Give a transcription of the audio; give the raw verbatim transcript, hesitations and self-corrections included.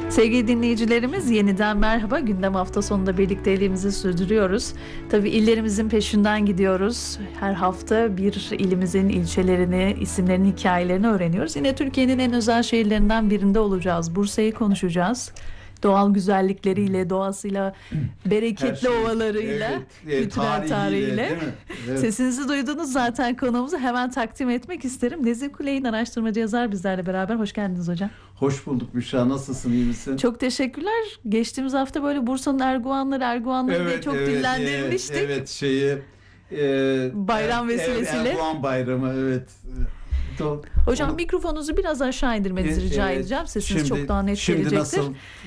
Sevgili dinleyicilerimiz, yeniden merhaba. Gündem hafta sonunda birlikteliğimizi sürdürüyoruz. Tabii illerimizin peşinden gidiyoruz. Her hafta bir ilimizin ilçelerini, isimlerini, hikayelerini öğreniyoruz. Yine Türkiye'nin en özel şehirlerinden birinde olacağız. Bursa'yı konuşacağız. Doğal güzellikleriyle, doğasıyla, bereketli Her şey, ovalarıyla, evet, e, kültürel tarihiyle. değil mi? Evet. Sesinizi duydunuz zaten, konuğumuzu hemen takdim etmek isterim. Nezih Kuley'in araştırmacı yazar bizlerle beraber. Hoş geldiniz hocam. Hoş bulduk Büşra. Nasılsın? İyi misin? Çok teşekkürler. Geçtiğimiz hafta böyle Bursa'nın Erguvanları, Erguvanları diye çok evet, dillendirmiştik. Evet, evet şeyi e, Bayram er, vesilesiyle. Erdoğan bayramı, evet. Hocam Onu, mikrofonunuzu biraz aşağı indirmenizi e, rica evet, edeceğim. Sesiniz şimdi, çok daha net şimdi gelecektir. Nasıl?